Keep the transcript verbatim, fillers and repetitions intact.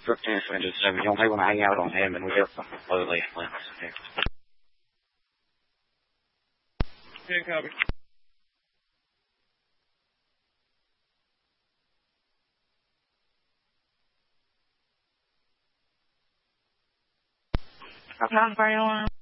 Brook ten Swindon seven. You don't may want to hang out on him and we'll slowly. Okay, copy. Mountain Party Alarm.